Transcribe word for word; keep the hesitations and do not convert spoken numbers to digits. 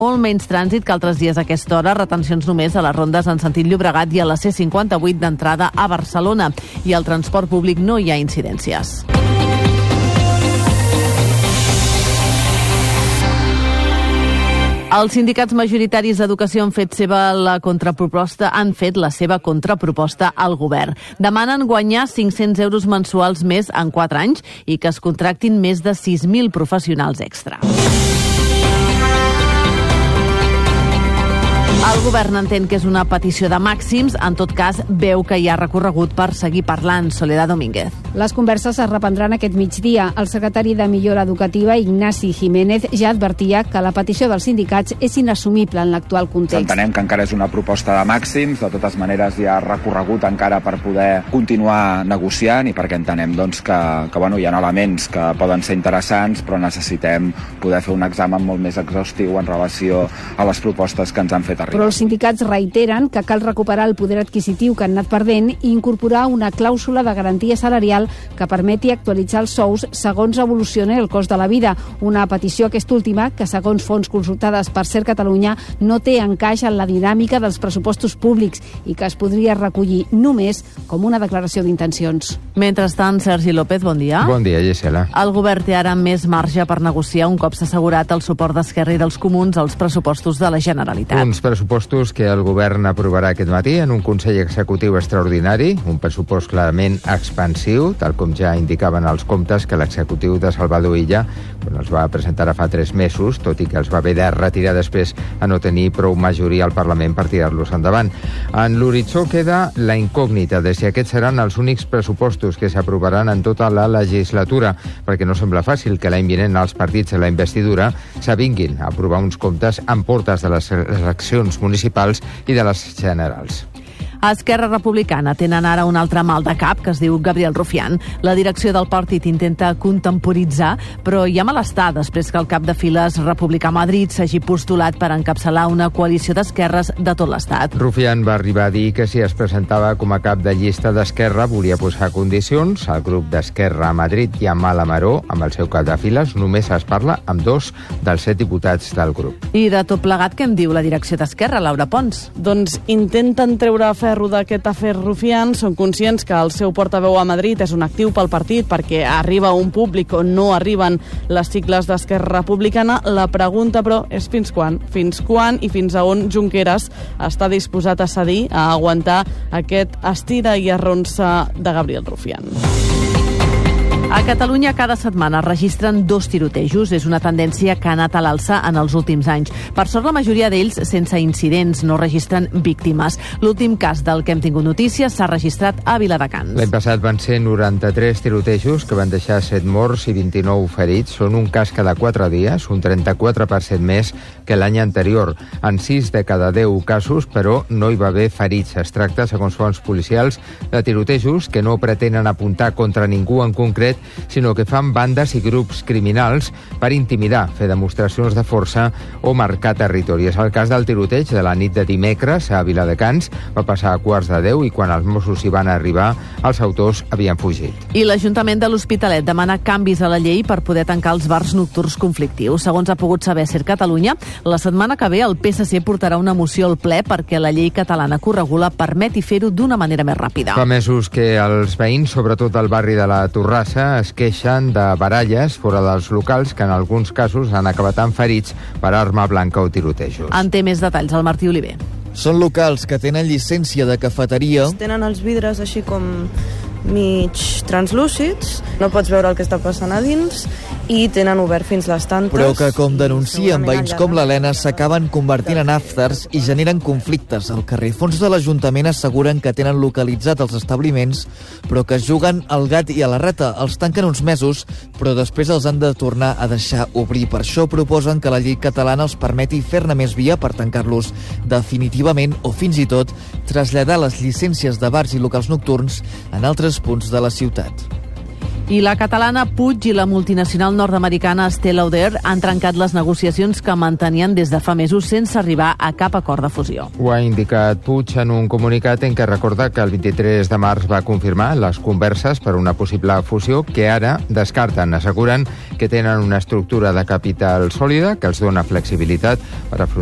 Molt menys trànsit que altres dies a aquesta hora, retencions només a les rondes en sentit Llobregat i a la C cinquanta-vuit d'entrada a Barcelona. I al transport públic no hi ha incidències. Els sindicats majoritaris d'Educació han fet seva la contraproposta, han fet la seva contraproposta al govern. Demanen guanyar cinc-cents euros mensuals més en quatre anys i que es contractin més de sis mil professionals extra. El govern entén que és una petició de màxims, en tot cas veu que hi ha recorregut per seguir parlant. Soledad Domínguez. Les converses es reprendran aquest migdia. El secretari de Millora Educativa, Ignasi Jiménez, ja advertia que la petició dels sindicats és inassumible en l'actual context. Entenem que encara és una proposta de màxims, de totes maneres hi ha recorregut encara per poder continuar negociant i perquè entenem doncs, que, que bueno, hi ha elements que poden ser interessants, però necessitem poder fer un examen molt més exhaustiu en relació a les propostes que ens han fet arribar. Però els sindicats reiteren que cal recuperar el poder adquisitiu que han anat perdent i incorporar una clàusula de garantia salarial que permeti actualitzar els sous segons evolucioni el cost de la vida. Una petició aquesta última que, segons fonts consultades per Ser Catalunya, no té encaix en la dinàmica dels pressupostos públics i que es podria recollir només com una declaració d'intencions. Mentrestant, Sergi López, bon dia. Bon dia, Gisela. El govern té ara més marge per negociar un cop s'ha assegurat el suport d'Esquerra i dels Comuns als pressupostos de la Generalitat. Uns pressupostos que el govern aprovarà aquest matí en un Consell Executiu extraordinari, un pressupost clarament expansiu, tal com ja indicaven els comptes que l'executiu de Salvador Illa, quan els va presentar fa tres mesos, tot i que els va haver de retirar després a no tenir prou majoria al Parlament per tirar-los endavant. En l'horitzó queda la incògnita de si aquests seran els únics pressupostos que s'aprovaran en tota la legislatura, perquè no sembla fàcil que l'any vinent els partits de la investidura s'avinguin a aprovar uns comptes en portes de les eleccions municipals i de les generals. A Esquerra Republicana tenen ara un altre mal de cap que es diu Gabriel Rufián. La direcció del partit intenta contemporitzar, però hi ha malestar després que el cap de files republicà a Madrid s'hagi postulat per encapçalar una coalició d'esquerres de tot l'Estat. Rufián va arribar a dir que si es presentava com a cap de llista d'Esquerra volia posar condicions. El grup d'Esquerra a Madrid i a Malamaró, amb el seu cap de files, només es parla amb dos dels set diputats del grup. I de tot plegat, què en diu la direcció d'Esquerra, Laura Pons? Doncs intenten treure a ferro d'aquest afer Rufián, són conscients que el seu portaveu a Madrid és un actiu pel partit perquè arriba a un públic on no arriben les sigles d'Esquerra Republicana. La pregunta, però, és fins quan? Fins quan i fins a on Junqueras està disposat a cedir, a aguantar aquest estira i arronsa de Gabriel Rufián. A Catalunya cada setmana registren dos tirotejos. És una tendència que ha anat a l'alça en els últims anys. Per sort, la majoria d'ells sense incidents, no registren víctimes. L'últim cas del que hem tingut notícies s'ha registrat a Viladecans. L'any passat van ser noranta-tres tirotejos que van deixar set morts i vint-i-nou ferits. Són un cas cada quatre dies, un trenta-quatre per cent més que l'any anterior. En sis de cada deu casos, però, no hi va haver ferits. Es tracta, segons fonts policials, de tirotejos que no pretenen apuntar contra ningú en concret, sinó que fan bandes i grups criminals per intimidar, fer demostracions de força o marcar territori. És el cas del tiroteig de la nit de dimecres a Viladecans. Va passar a quarts de deu i quan els Mossos hi van arribar, els autors havien fugit. I l'Ajuntament de l'Hospitalet demana canvis a la llei per poder tancar els bars nocturns conflictius. Segons ha pogut saber Ser Catalunya, la setmana que ve el P S C portarà una moció al ple perquè la llei catalana que ho regula permeti fer-ho d'una manera més ràpida. Fa mesos que els veïns, sobretot al barri de la Torrassa, es queixen de baralles fora dels locals que en alguns casos han acabat amb ferits per arma blanca o tirotejos. En té més detalls el Martí Oliver. Són locals que tenen llicència de cafeteria. Tenen els vidres així com mig translúcids, no pots veure el que està passant a dins i tenen obert fins les tantes. Però que, com denuncien veïns com l'Helena, s'acaben convertint en afters i generen conflictes al carrer. Fons de l'Ajuntament asseguren que tenen localitzat els establiments, però que juguen al gat i a la rata. Els tanquen uns mesos, però després els han de tornar a deixar obrir. Per això proposen que la llei catalana els permeti fer-ne més via per tancar-los definitivament o fins i tot traslladar les llicències de bars i locals nocturns en altres punts de la ciutat. I la catalana Puig i la multinacional nord-americana Estée Lauder han trencat les negociacions que mantenien des de fa mesos sense arribar a cap acord de fusió. Ho ha indicat Puig en un comunicat en què recorda que el vint-i-tres de març va confirmar les converses per una possible fusió que ara descarten. Asseguren que tenen una estructura de capital sòlida que els dona flexibilitat per afrontar